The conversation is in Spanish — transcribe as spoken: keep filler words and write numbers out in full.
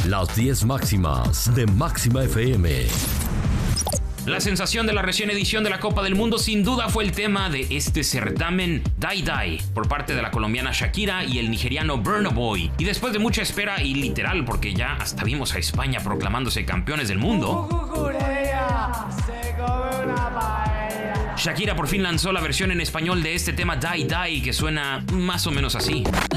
Las diez máximas de Máxima F M. La sensación de la recién edición de la Copa del Mundo sin duda fue el tema de este certamen, Die Die, por parte de la colombiana Shakira y el nigeriano Burna Boy. Y después de mucha espera y literal, porque ya hasta vimos a España proclamándose campeones del mundo, Shakira por fin lanzó la versión en español de este tema Die Die, que suena más o menos así.